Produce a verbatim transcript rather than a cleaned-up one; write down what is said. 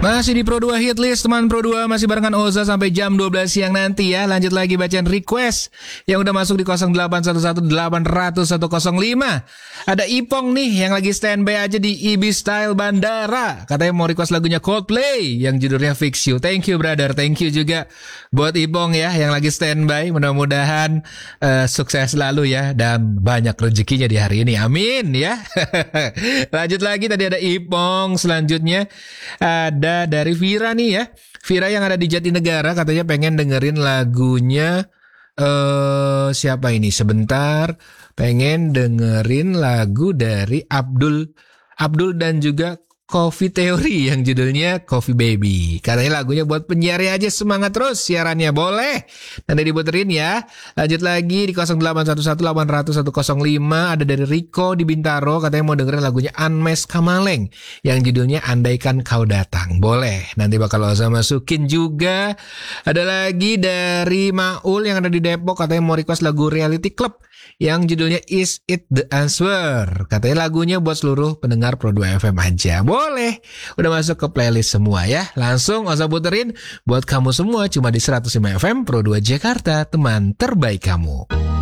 Masih di Pro dua Hit List, teman Pro dua, masih barengan Oza sampai jam dua belas siang nanti ya. Lanjut lagi bacaan request yang udah masuk di nol delapan satu satu delapan nol satu nol lima. Ada Ipong nih yang lagi standby aja di Ibis Style Bandara. Katanya mau request lagunya Coldplay yang judulnya Fix You. Thank you brother, thank you juga buat Ipong ya yang lagi standby. Mudah-mudahan uh, sukses selalu ya dan banyak rezekinya di hari ini. Amin ya. Lanjut lagi, tadi ada Ipong. Selanjutnya ada dari Vira nih ya. Vira yang ada di Jatinegara katanya pengen dengerin lagunya uh, siapa ini? Sebentar. Pengen dengerin lagu dari Abdul Abdul dan juga Coffee Theory yang judulnya Coffee Baby. Katanya lagunya buat penyiarnya aja semangat terus siarannya. Boleh. Nanti diputerin ya. Lanjut lagi di nol delapan satu satu delapan nol satu nol lima. Ada dari Rico di Bintaro. Katanya mau dengerin lagunya Unmes Kamaleng yang judulnya Andaikan Kau Datang. Boleh. Nanti bakal Oza masukin juga. Ada lagi dari Maul yang ada di Depok. Katanya mau request lagu Reality Club yang judulnya Is It The Answer. Katanya lagunya buat seluruh pendengar Pro dua F M aja. Boleh. Udah masuk ke playlist semua ya. Langsung Oza puterin buat kamu semua cuma di seratus lima F M Pro dua Jakarta, teman terbaik kamu.